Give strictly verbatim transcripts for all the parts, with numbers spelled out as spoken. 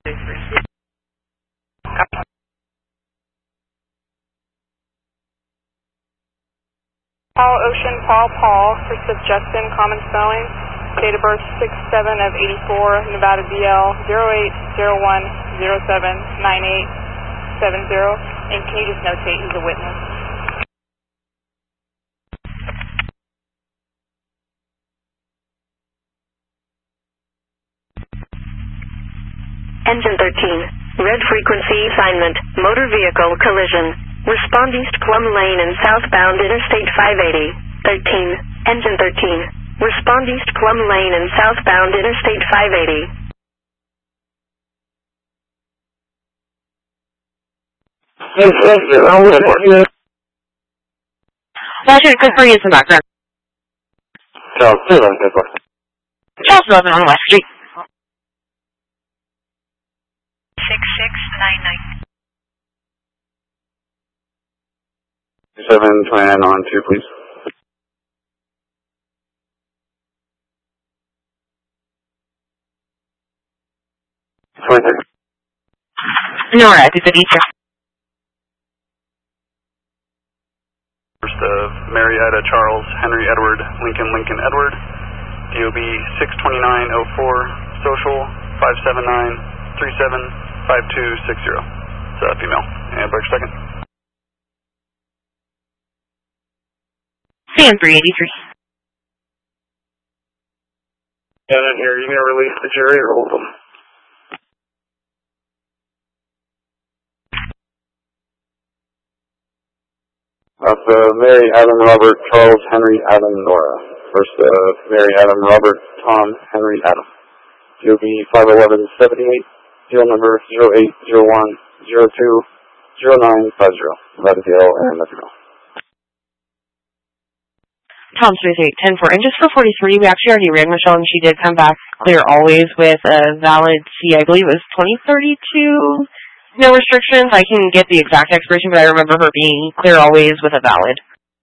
Paul Ocean, Paul Paul, first of Justin, common spelling, date of birth six seven of eighty-four, Nevada D L zero eight zero one zero seven nine eight seven zero, and can you just notate he's a witness? Engine thirteen, red frequency assignment, motor vehicle collision. Respond East Plum Lane and southbound Interstate five eighty. thirteen, engine thirteen. Respond East Plum Lane and southbound Interstate five eighty. Roger, good for you in the background. Charles eleven, good for Charles eleven on West Street. six six nine nine. seven, plan on two, please. twenty-six. No, right, it's a teacher. First of Marietta Charles Henry Edward Lincoln Lincoln Edward, D O B six twenty-nine oh four, social five seven nine three seven five two six zero. It's a female. And break second. C M three eighty-three. And in here, you gonna release the jury or hold them? That's uh, Mary Adam Robert Charles Henry Adam Nora. First uh, Mary Adam Robert Tom Henry Adam. D O B five eleven seventy-eight. Deal number zero eight zero one zero two zero nine five zero. Nevada D L and Mexico. Tom Smith eight ten four. And just for forty-three, we actually already ran Michelle, and she did come back clear always with a valid C, I believe it was twenty thirty-two. No restrictions. I can get the exact expiration, but I remember her being clear always with a valid.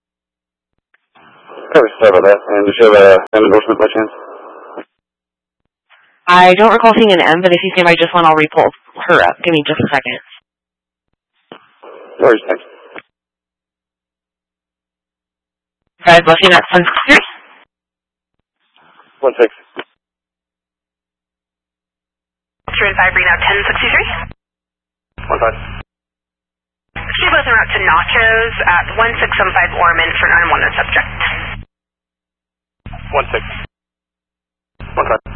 I was sorry about that. And does she have a, an endorsement by chance? I don't recall seeing an M, but if you stand by just one, I'll re-pull her up. Give me just a second. No worries, thanks. Guys, looking at one six three. One six. Three five, bring out ten sixty-three. One five. She was en route to Nachos at one six seven five Ormond for nine one subject. One six. One five.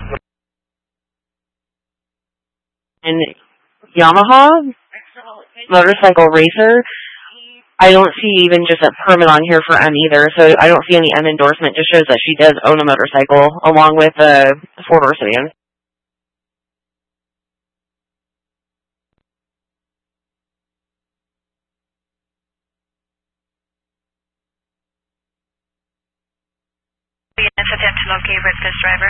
And Yamaha motorcycle racer. I don't see even just a permit on here for M either, so I don't see any M endorsement. Just shows that she does own a motorcycle along with a four-door sedan. The incident to locate with this driver.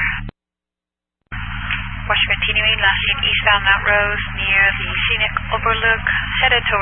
Watch continuing, last seen eastbound Mount Rose near the scenic overlook, headed towards